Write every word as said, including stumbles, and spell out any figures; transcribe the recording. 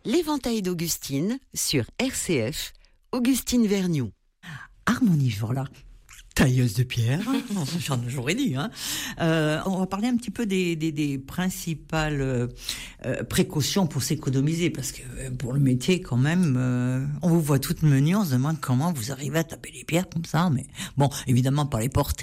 L'éventail d'Augustine sur R C F, Augustine Vergniaud. Harmonie, voilà. Tailleuse de pierre, j'en j'aurais dit. Hein. Euh, on va parler un petit peu des, des, des principales euh, précautions pour s'économiser, parce que pour le métier, quand même, euh, on vous voit toute menue, on se demande comment vous arrivez à taper les pierres comme ça. Mais bon, évidemment, pas les porter.